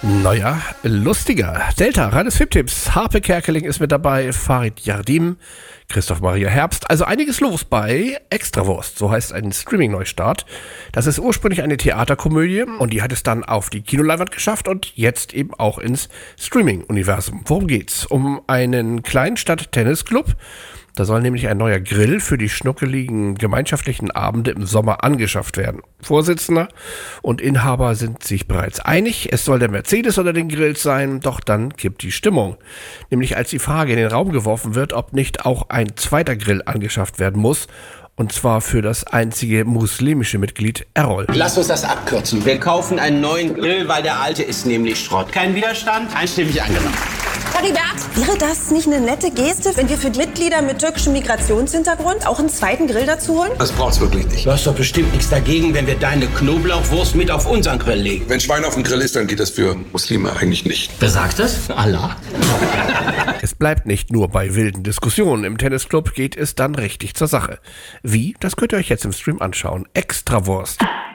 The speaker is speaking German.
Neuer, lustiger. Delta, reines FIP-Tipps. Harpe Kerkeling ist mit dabei, Farid Yardim, Christoph Maria Herbst. Also einiges los bei Extrawurst, so heißt ein Streaming-Neustart. Das ist ursprünglich eine Theaterkomödie und die hat es dann auf die Kinoleinwand geschafft und jetzt eben auch ins Streaming-Universum. Worum geht's? Um einen Kleinstadt-Tennisclub. Da soll nämlich ein neuer Grill für die schnuckeligen gemeinschaftlichen Abende im Sommer angeschafft werden. Vorsitzender und Inhaber sind sich bereits einig. Es soll der Mercedes unter den Grills sein, doch dann kippt die Stimmung. Nämlich als die Frage in den Raum geworfen wird, ob nicht auch ein zweiter Grill angeschafft werden muss. Und zwar für das einzige muslimische Mitglied Errol. Lass uns das abkürzen. Wir kaufen einen neuen Grill, weil der alte ist nämlich Schrott. Kein Widerstand? Einstimmig angenommen. Heribert, wäre das nicht eine nette Geste, wenn wir für Mitglieder mit türkischem Migrationshintergrund auch einen zweiten Grill dazu holen? Das braucht's wirklich nicht. Du hast doch bestimmt nichts dagegen, wenn wir deine Knoblauchwurst mit auf unseren Grill legen. Wenn Schwein auf dem Grill ist, dann geht das für Muslime eigentlich nicht. Wer sagt das? Allah. Es bleibt nicht nur bei wilden Diskussionen. Im Tennisclub geht es dann richtig zur Sache. Wie? Das könnt ihr euch jetzt im Stream anschauen. Extrawurst.